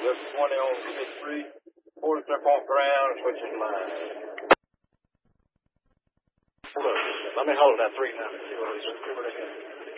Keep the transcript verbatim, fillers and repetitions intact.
Just twenty on six three. Forty step off ground, switching line. Hold on. Let me hold that three now. See what it is.